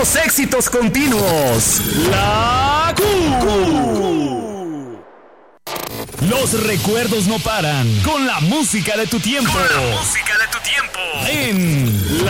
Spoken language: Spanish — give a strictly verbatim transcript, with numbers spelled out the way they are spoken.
Los éxitos continuos. La Q. Los recuerdos no paran con la música de tu tiempo. Con la música de tu tiempo. En